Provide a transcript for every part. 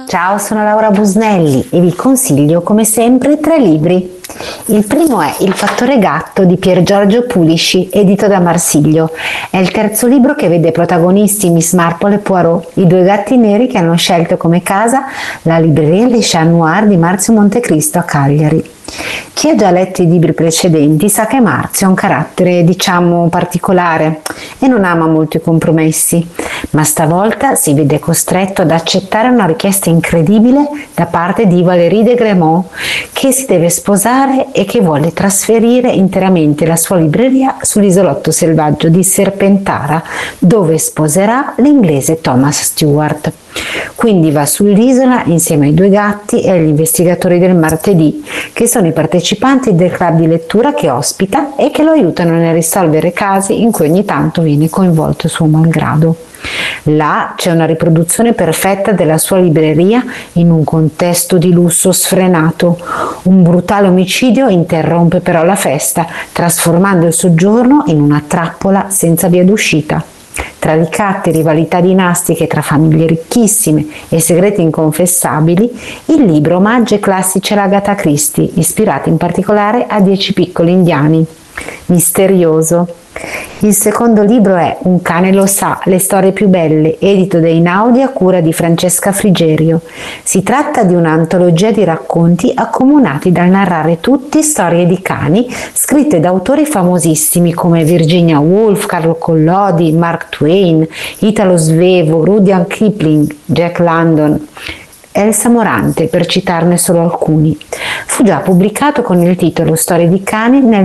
ciao, sono Laura Busnelli e vi consiglio come sempre 3 libri. Il primo è Il fattore gatto di Pier Giorgio Pulisci, edito da Marsilio. È il terzo libro che vede protagonisti Miss Marple e Poirot, i 2 gatti neri che hanno scelto come casa la libreria Le Chat Noir di Marzio Montecristo a Cagliari. Chi ha già letto i libri precedenti sa che Marzio ha un carattere, particolare e non ama molto i compromessi, ma stavolta si vede costretto ad accettare una richiesta incredibile da parte di Valérie de Grémont, che si deve sposare e che vuole trasferire interamente la sua libreria sull'isolotto selvaggio di Serpentara, dove sposerà l'inglese Thomas Stewart. Quindi va sull'isola insieme ai 2 gatti e agli investigatori del martedì, che sono i partecipanti del club di lettura che ospita e che lo aiutano nel risolvere casi in cui ogni tanto viene coinvolto suo malgrado. Là c'è una riproduzione perfetta della sua libreria in un contesto di lusso sfrenato. Un brutale omicidio interrompe però la festa, trasformando il soggiorno in una trappola senza via d'uscita. Tra ricatti e rivalità dinastiche tra famiglie ricchissime e segreti inconfessabili, il libro omaggia i classici all'Agatha Christie, ispirati in particolare a 10 piccoli indiani. Misterioso. Il secondo libro è Un cane lo sa, le storie più belle, edito da Einaudi a cura di Francesca Frigerio. Si tratta di un'antologia di racconti accomunati dal narrare tutti storie di cani scritte da autori famosissimi come Virginia Woolf, Carlo Collodi, Mark Twain, Italo Svevo, Rudyard Kipling, Jack London, Elsa Morante, per citarne solo alcuni. Fu già pubblicato con il titolo Storie di cani nel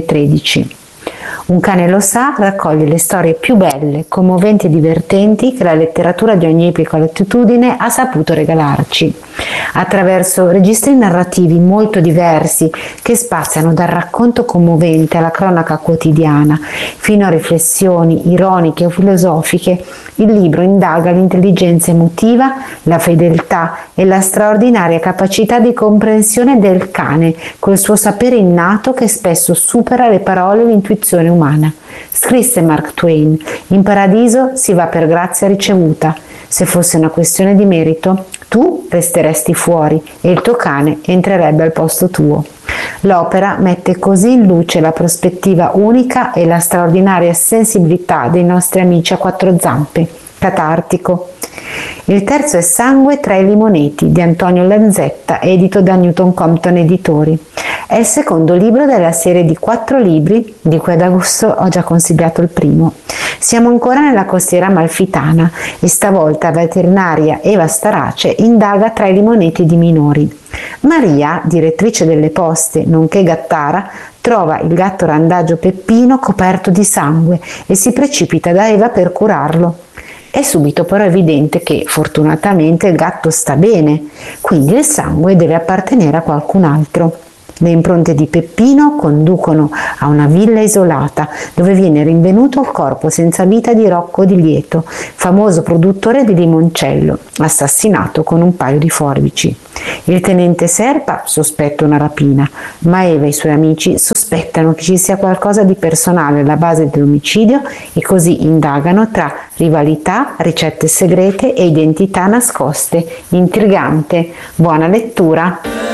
2013. Un cane lo sa raccoglie le storie più belle, commoventi e divertenti che la letteratura di ogni epoca e latitudine ha saputo regalarci, attraverso registri narrativi molto diversi che spaziano dal racconto commovente alla cronaca quotidiana, fino a riflessioni ironiche o filosofiche. Il libro indaga l'intelligenza emotiva, la fedeltà e la straordinaria capacità di comprensione del cane, col suo sapere innato che spesso supera le parole e l'intuizione umana. Scrisse Mark Twain: in paradiso si va per grazia ricevuta. Se fosse una questione di merito, tu resteresti fuori e il tuo cane entrerebbe al posto tuo. L'opera mette così in luce la prospettiva unica e la straordinaria sensibilità dei nostri amici a 4 zampe. Catartico. Il terzo è Sangue tra i limoneti di Antonio Lanzetta, edito da Newton Compton Editori. È il secondo libro della serie di 4 libri, di cui ad agosto ho già consigliato il primo. Siamo ancora nella costiera amalfitana e stavolta la veterinaria Eva Starace indaga tra i limoneti di minori. Maria, direttrice delle poste, nonché gattara, trova il gatto randagio Peppino coperto di sangue e si precipita da Eva per curarlo. È subito però evidente che, fortunatamente, il gatto sta bene, quindi il sangue deve appartenere a qualcun altro. Le impronte di Peppino conducono a una villa isolata dove viene rinvenuto il corpo senza vita di Rocco Di Lieto, famoso produttore di limoncello, assassinato con un paio di forbici. Il tenente Serpa sospetta una rapina, ma Eva e i suoi amici sospettano che ci sia qualcosa di personale alla base dell'omicidio e così indagano tra rivalità, ricette segrete e identità nascoste. Intrigante. Buona lettura!